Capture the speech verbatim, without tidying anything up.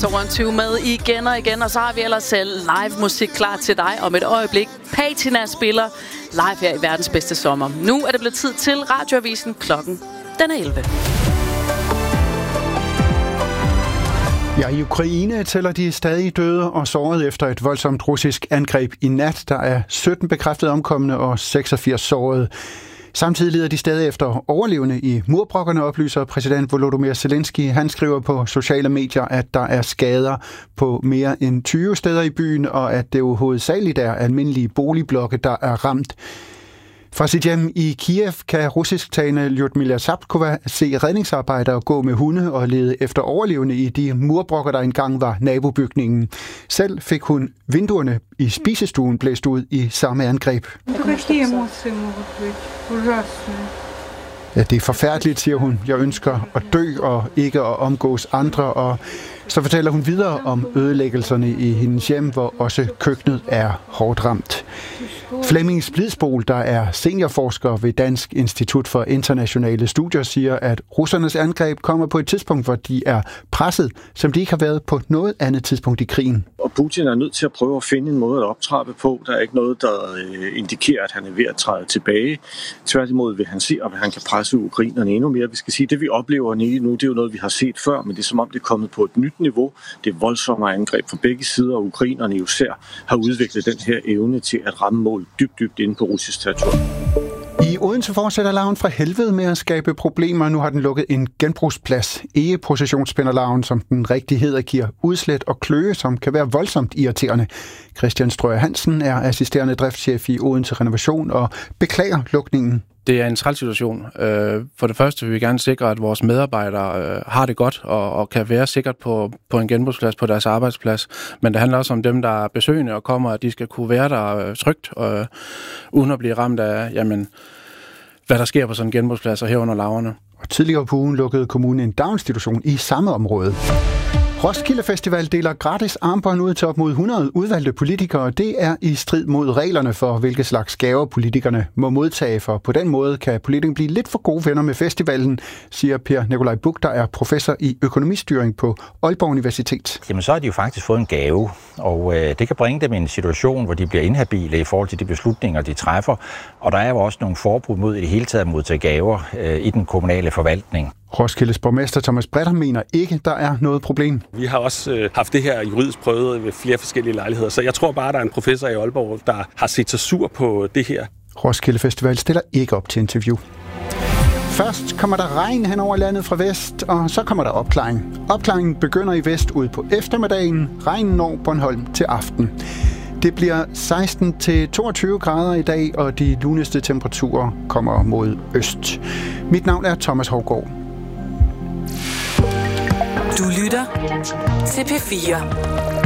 toogtyve med igen og igen, og så har vi ellers selv live musik klar til dig om et øjeblik. Patina spiller live her i verdens bedste sommer. Nu er det blevet tid til Radioavisen. Klokken den er elleve. Ja, i Ukraine tæller de stadig døde og sårede efter et voldsomt russisk angreb i nat. Der er sytten bekræftede omkomne og seksogfirs sårede. Samtidig leder de stadig efter overlevende i murbrokkerne, oplyser præsident Volodymyr Zelensky. Han skriver på sociale medier, at der er skader på mere end tyve steder i byen, og at det jo hovedsageligt er almindelige boligblokke, der er ramt. Fra sit hjem i Kiev kan russisktalende Lyudmila Sapkova se redningsarbejdere gå med hunde og lede efter overlevende i de murbrokker, der engang var nabobygningen. Selv fik hun vinduerne i spisestuen blæst ud i samme angreb. Ja, det er forfærdeligt, siger hun. Jeg ønsker at dø og ikke at omgås andre. Og så fortæller hun videre om ødelæggelserne i hendes hjem, hvor også køkkenet er hårdt ramt. Flemming Splidsbol, der er seniorforsker ved Dansk Institut for Internationale Studier, siger, at russernes angreb kommer på et tidspunkt, hvor de er presset, som de ikke har været på noget andet tidspunkt i krigen. Og Putin er nødt til at prøve at finde en måde at optrappe på. Der er ikke noget, der indikerer, at han er ved at træde tilbage. Tværtimod vil han se, at han kan presse ukrainerne endnu mere. Vi skal sige, at det vi oplever nu, det er jo noget, vi har set før, men det er som om, det er kommet på et nyt niveau. Det er voldsomme angreb fra begge sider, og ukrainerne jo især har udviklet den her evne til at ramme mål dybt, dybt inde på russisk territorium. I Odense fortsætter larven fra helvede med at skabe problemer. Nu har den lukket en genbrugsplads. Egeprocessionsspinderlarven, som den rigtig hedder, giver udslæt og kløe, som kan være voldsomt irriterende. Christian Strøger Hansen er assisterende driftschef i Odense Renovation og beklager lukningen. Det er en træls situation. For det første vil vi gerne sikre, at vores medarbejdere har det godt og, og kan være sikkert på, på en genbrugsplads på deres arbejdsplads. Men det handler også om dem, der er besøgende og kommer, at de skal kunne være der trygt, og, uden at blive ramt af, jamen, hvad der sker på sådan en genbrugsplads og herunder laverne. Og tidligere på ugen lukkede kommunen en daginstitution i samme område. Roskilde Festival deler gratis armbånd ud til op mod hundrede udvalgte politikere. Det er i strid mod reglerne for, hvilke slags gaver politikerne må modtage. For på den måde kan politikerne blive lidt for gode venner med festivalen, siger Per Nikolaj Buch, der er professor i økonomistyring på Aalborg Universitet. Jamen så har de jo faktisk fået en gave, og øh, det kan bringe dem i en situation, hvor de bliver inhabile i forhold til de beslutninger, de træffer. Og der er jo også nogle forbud mod i det hele taget at modtage gaver øh, i den kommunale forvaltning. Roskildes borgmester Thomas Bretter mener ikke, der er noget problem. Vi har også øh, haft det her juridisk prøvet ved flere forskellige lejligheder, så jeg tror bare, der er en professor i Aalborg, der har set sig sur på det her. Roskilde Festival stiller ikke op til interview. Først kommer der regn hen over landet fra vest, og så kommer der opklaring. Opklaringen begynder i vest ud på eftermiddagen. Regnen når Bornholm til aften. Det bliver seksten til toogtyve grader i dag, og de luneste temperaturer kommer mod øst. Mit navn er Thomas Hovgaard. Du lytter til P fire.